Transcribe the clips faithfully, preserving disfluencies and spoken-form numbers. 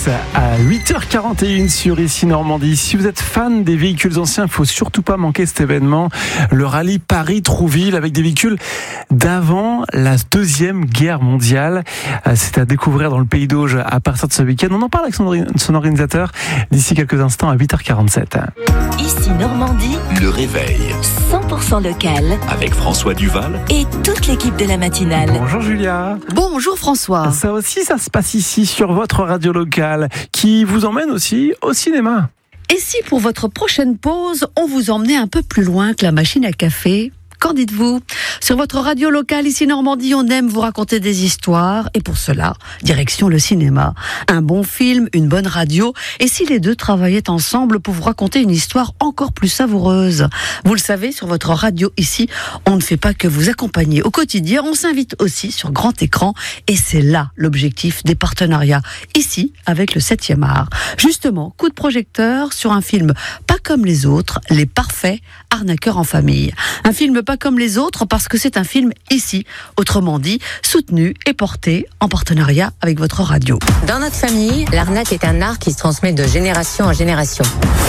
Police à huit heures quarante et une sur Ici Normandie. Si vous êtes fan des véhicules anciens, il ne faut surtout pas manquer cet événement. Le rallye Paris-Trouville avec des véhicules d'avant la Deuxième Guerre mondiale. C'est à découvrir dans le Pays d'Auge à partir de ce week-end. On en parle avec son organisateur d'ici quelques instants à huit heures quarante-sept. Ici Normandie, le réveil cent pour cent local avec François Duval et toute l'équipe de la matinale. Bonjour Julia. Bonjour François. Ça aussi, ça se passe ici sur votre radio locale qui vous emmène aussi au cinéma. Et si pour votre prochaine pause, on vous emmenait un peu plus loin que la machine à café ? Qu'en dites-vous ? Sur votre radio locale, ici Normandie, on aime vous raconter des histoires. Et pour cela, direction le cinéma. Un bon film, une bonne radio. Et si les deux travaillaient ensemble pour vous raconter une histoire encore plus savoureuse ? Vous le savez, sur votre radio ici, on ne fait pas que vous accompagner au quotidien. On s'invite aussi sur grand écran. Et c'est là l'objectif des partenariats. Ici, avec le septième art. Justement, coup de projecteur sur un film pas comme les autres, Les Parfaits, arnaqueurs en famille. Un film pas comme les autres parce que c'est un film ici, autrement dit, soutenu et porté en partenariat avec votre radio. Dans notre famille, l'arnaque est un art qui se transmet de génération en génération.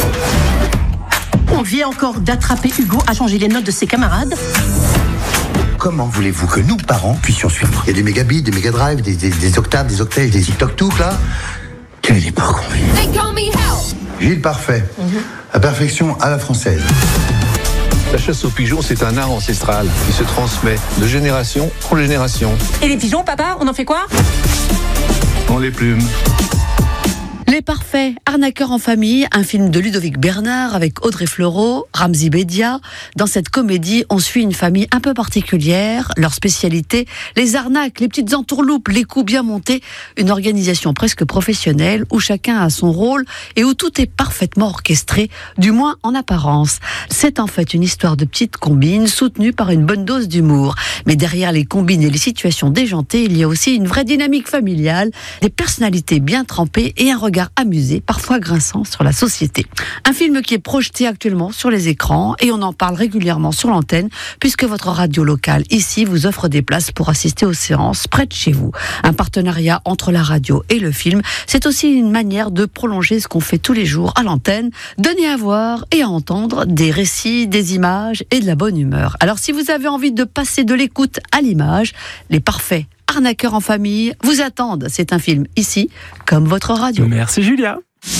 On vient encore d'attraper Hugo à changer les notes de ses camarades. Comment voulez-vous que nous, parents, puissions suivre ? Il y a des mégabits, des mégadrives, des, des, des octaves, des octets, des TikTok-touk, là. Quelle époque on vit. Gilles Parfait, mm-hmm. La perfection à la française. La chasse aux pigeons, c'est un art ancestral qui se transmet de génération en génération. Et les pigeons, papa, on en fait quoi ? On les plume. Les Parfaits, arnaqueurs en famille, un film de Ludovic Bernard avec Audrey Fleurot, Ramzy Bedia. Dans cette comédie, on suit une famille un peu particulière. Leur spécialité, les arnaques, les petites entourloupes, les coups bien montés. Une organisation presque professionnelle où chacun a son rôle et où tout est parfaitement orchestré, du moins en apparence. C'est en fait une histoire de petites combines soutenue par une bonne dose d'humour. Mais derrière les combines et les situations déjantées, il y a aussi une vraie dynamique familiale, des personnalités bien trempées et un regard amusé, parfois grinçant, sur la société. Un film qui est projeté actuellement sur les écrans et on en parle régulièrement sur l'antenne puisque votre radio locale ici vous offre des places pour assister aux séances près de chez vous. Un partenariat entre la radio et le film, c'est aussi une manière de prolonger ce qu'on fait tous les jours à l'antenne, donner à voir et à entendre des récits, des images et de la bonne humeur. Alors si vous avez envie de passer de l'écoute à l'image, Les Parfaits, arnaqueurs en famille vous attendent. C'est un film ici, comme votre radio. Merci Julia.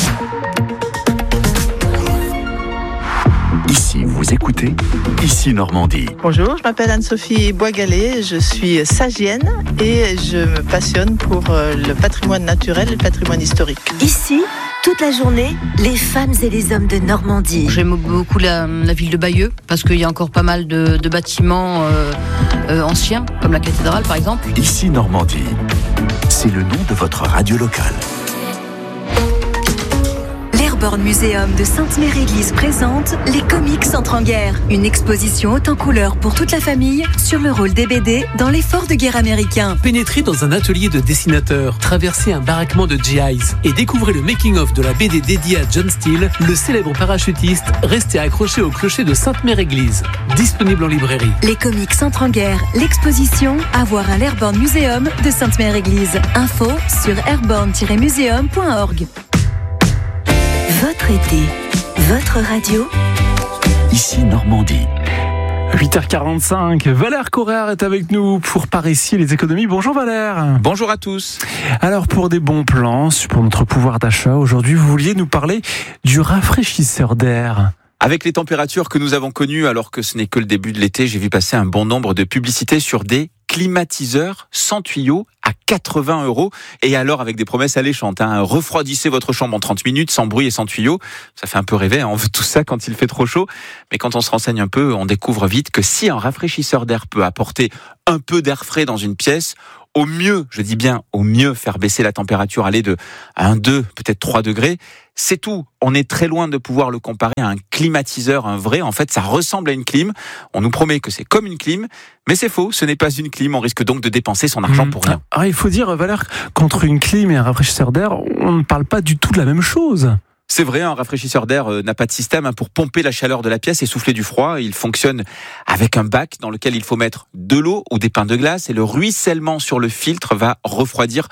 Ici, vous écoutez Ici Normandie. Bonjour, je m'appelle Anne-Sophie Boisgalet, je suis sagienne et je me passionne pour le patrimoine naturel et le patrimoine historique. Ici, toute la journée, les femmes et les hommes de Normandie. J'aime beaucoup la, la ville de Bayeux parce qu'il y a encore pas mal de, de bâtiments euh, euh, anciens, comme la cathédrale par exemple. Ici Normandie, c'est le nom de votre radio locale. L'Airborne Museum de Sainte-Mère-Église présente Les Comics Entrent en guerre. Une exposition haute en couleurs pour toute la famille sur le rôle des B D dans l'effort de guerre américain. Pénétrez dans un atelier de dessinateur, traversez un baraquement de G Is et découvrez le making-of de la B D dédiée à John Steele, le célèbre parachutiste resté accroché au clocher de Sainte-Mère-Église. Disponible en librairie. Les Comics Entrent en guerre. L'exposition à voir à l'Airborne Museum de Sainte-Mère-Église. Info sur airborne tiret museum point org. Votre été, votre radio. Ici Normandie. huit heures quarante-cinq, Valère Correa est avec nous pour Par ici les économies. Bonjour Valère. Bonjour à tous. Alors pour des bons plans, pour notre pouvoir d'achat, aujourd'hui vous vouliez nous parler du rafraîchisseur d'air. Avec les températures que nous avons connues, alors que ce n'est que le début de l'été, j'ai vu passer un bon nombre de publicités sur des climatiseurs sans tuyau à quatre-vingts euros. Et alors avec des promesses alléchantes, hein, refroidissez votre chambre en trente minutes sans bruit et sans tuyau. Ça fait un peu rêver, hein, on veut tout ça quand il fait trop chaud. Mais quand on se renseigne un peu, on découvre vite que si un rafraîchisseur d'air peut apporter un peu d'air frais dans une pièce, au mieux, je dis bien au mieux, faire baisser la température, aller de un, deux, peut-être trois degrés, c'est tout. On est très loin de pouvoir le comparer à un climatiseur, un vrai. En fait, ça ressemble à une clim. On nous promet que c'est comme une clim, mais c'est faux. Ce n'est pas une clim. On risque donc de dépenser son argent mmh. pour rien. Ah, il faut dire, Valère, qu'entre une clim et un rafraîchisseur d'air, on ne parle pas du tout de la même chose. C'est vrai, un rafraîchisseur d'air euh, n'a pas de système hein, pour pomper la chaleur de la pièce et souffler du froid. Il fonctionne avec un bac dans lequel il faut mettre de l'eau ou des pains de glace et le ruissellement sur le filtre va refroidir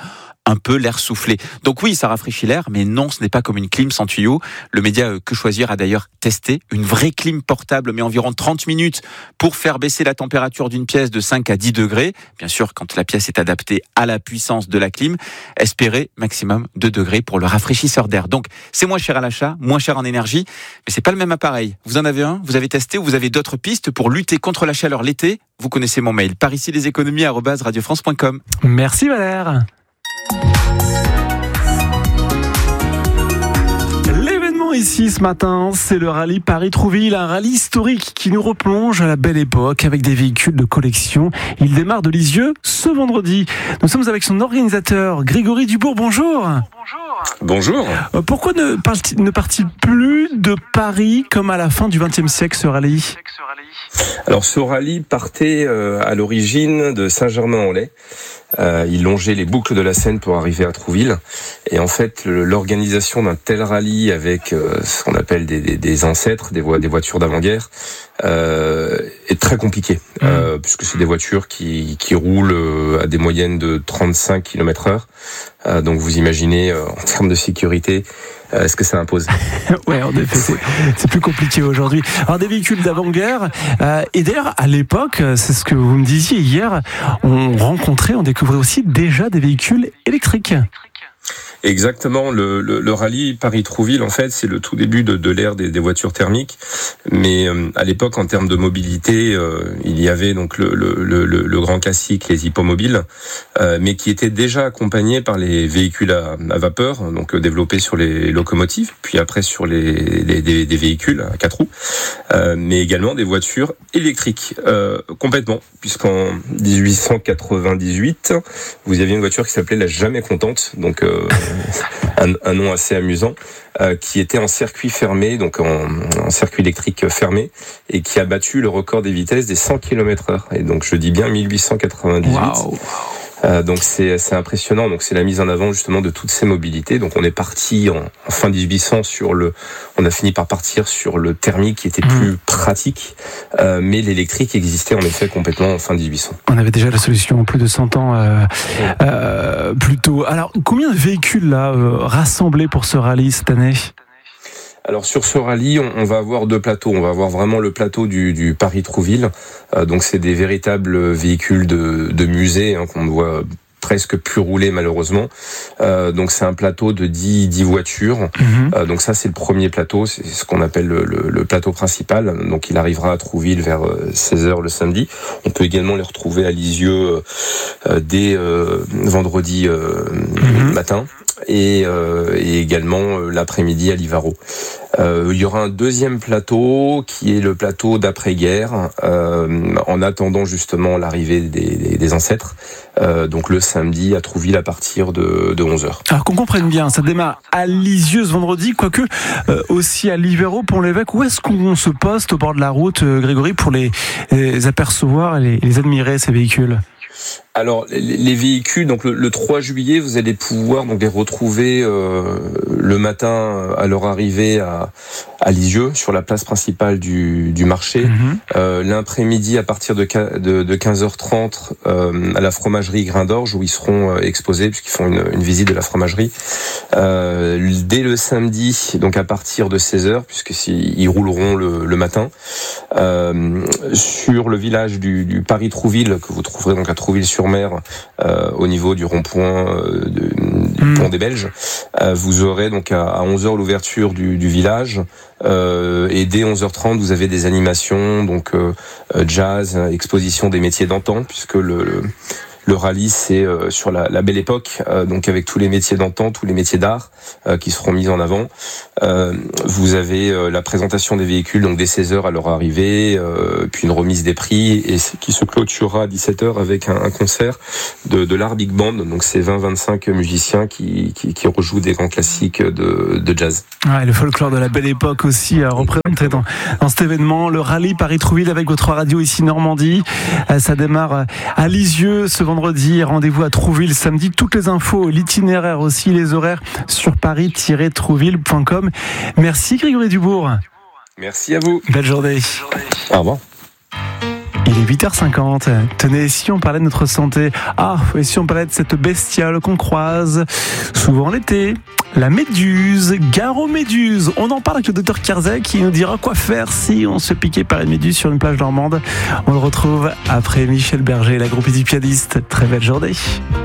un peu l'air soufflé. Donc oui, ça rafraîchit l'air, mais non, ce n'est pas comme une clim sans tuyau. Le média Que Choisir a d'ailleurs testé une vraie clim portable, mais environ trente minutes pour faire baisser la température d'une pièce de cinq à dix degrés. Bien sûr, quand la pièce est adaptée à la puissance de la clim, espérez maximum deux degrés pour le rafraîchisseur d'air. Donc, c'est moins cher à l'achat, moins cher en énergie, mais c'est pas le même appareil. Vous en avez un, vous avez testé ou vous avez d'autres pistes pour lutter contre la chaleur l'été? Vous connaissez mon mail, par ici les économies arobase radio france point com. Merci Valère. L'événement ici ce matin, c'est le rallye Paris-Trouville, un rallye historique qui nous replonge à la belle époque avec des véhicules de collection. Il démarre de Lisieux ce vendredi. Nous sommes avec son organisateur, Grégory Dubourg. Bonjour. Bonjour. Pourquoi ne part-il, ne part-il plus de Paris comme à la fin du vingtième siècle, ce rallye ? Alors ce rallye partait euh, à l'origine de Saint-Germain-en-Laye. Euh, il longeait les boucles de la Seine pour arriver à Trouville. Et en fait, le, l'organisation d'un tel rallye avec euh, ce qu'on appelle des, des, des ancêtres, des, vo- des voitures d'avant-guerre, euh, est très compliquée. Mmh. Euh, puisque c'est des voitures qui, qui roulent à des moyennes de trente-cinq kilomètres heure. Euh, donc vous imaginez, euh, en termes de sécurité, euh, ce que ça impose. Ouais, en effet, c'est, c'est plus compliqué aujourd'hui. Alors des véhicules d'avant-guerre, euh, et d'ailleurs à l'époque, c'est ce que vous me disiez hier, on rencontrait, on découvrait aussi déjà des véhicules électriques. Exactement, le, le, le rallye Paris-Trouville, en fait, c'est le tout début de, de l'ère des, des voitures thermiques. Mais euh, à l'époque, en termes de mobilité, euh, il y avait donc le, le, le, le grand classique, les hippomobiles, euh, mais qui étaient déjà accompagnés par les véhicules à, à vapeur, donc euh, développés sur les locomotives, puis après sur les, les des, des véhicules à quatre roues, euh, mais également des voitures électriques, euh, complètement, puisqu'en dix-huit cent quatre-vingt-dix-huit, vous aviez une voiture qui s'appelait la Jamais Contente, donc euh, Un, un nom assez amusant, euh, qui était en circuit fermé, donc en, en circuit électrique fermé, et qui a battu le record des vitesses des cent kilomètres heure. Et donc je dis bien dix-huit cent quatre-vingt-dix-huit. Wow. Euh, donc c'est, c'est impressionnant. Donc c'est la mise en avant justement de toutes ces mobilités. Donc on est parti en, en fin dix-huit cents sur le, on a fini par partir sur le thermique qui était mmh. plus pratique, euh, mais l'électrique existait en effet complètement en fin dix-huit cents. On avait déjà la solution plus de cent ans euh, euh, plus tôt. Alors combien de véhicules là euh, rassemblés pour ce rallye cette année ? Alors sur ce rallye, on, on va avoir deux plateaux. On va avoir vraiment le plateau du, du Paris-Trouville. Euh, donc c'est des véritables véhicules de, de musée hein, qu'on ne voit presque plus rouler malheureusement. Euh, donc c'est un plateau de dix, dix voitures. Mmh. Euh, donc ça c'est le premier plateau, c'est ce qu'on appelle le, le, le plateau principal. Donc il arrivera à Trouville vers seize heures le samedi. On peut également les retrouver à Lisieux euh, dès euh, vendredi euh, mmh. matin. Et, euh, et également euh, l'après-midi à Livaro. Euh, il y aura un deuxième plateau qui est le plateau d'après-guerre, euh, en attendant justement l'arrivée des, des, des ancêtres, euh, donc le samedi à Trouville à partir de, de onze heures. Alors qu'on comprenne bien, ça démarre à Lisieux ce vendredi, quoique euh, aussi à Livaro, Pont-l'Évêque. Où est-ce qu'on se poste au bord de la route, euh, Grégory, pour les, les apercevoir et les, les admirer, ces véhicules ? Alors les véhicules, donc le, le trois juillet, vous allez pouvoir donc les retrouver euh, le matin à leur arrivée à, à Lisieux sur la place principale du, du marché. Mmh. Euh, l'après-midi à partir de, de, de quinze heures trente euh, à la fromagerie Grain d'Orge où ils seront exposés puisqu'ils font une, une visite de la fromagerie. Euh, dès le samedi, donc à partir de seize heures puisque ils rouleront le, le matin euh, sur le village du, du Paris-Trouville que vous trouverez donc à Trouville-sur-Mer euh, au niveau du rond-point euh, de, du mmh. pont des Belges. Euh, vous aurez donc à, à onze heures l'ouverture du, du village euh, et dès onze heures trente vous avez des animations donc euh, jazz, exposition des métiers d'antan puisque le, le Le rallye, c'est euh, sur la, la belle époque, euh, donc avec tous les métiers d'antan, tous les métiers d'art euh, qui seront mis en avant. Euh, vous avez euh, la présentation des véhicules, donc dès seize heures à leur arrivée, euh, puis une remise des prix, et qui se clôturera à dix-sept heures avec un, un concert de, de l'art Big Band. Donc c'est vingt à vingt-cinq musiciens qui, qui, qui rejouent des grands classiques de, de jazz. Ouais, le folklore de la belle époque aussi euh, représenté dans, dans cet événement. Le rallye Paris-Trouville avec votre radio ici Normandie. Euh, ça démarre à Lisieux ce vendredi, rendez-vous à Trouville samedi. Toutes les infos, l'itinéraire aussi, les horaires sur paris tiret trouville point com. Merci Grégory Dubourg. Merci à vous. Belle journée. Au revoir. Il est huit heures cinquante. Tenez, si on parlait de notre santé, ah, et si on parlait de cette bestiole qu'on croise souvent l'été, la méduse, Garoméduse. On en parle avec le docteur Kerzek qui nous dira quoi faire si on se fait piquer par une méduse sur une plage normande. On le retrouve après Michel Berger, la groupie du pianiste. Très belle journée.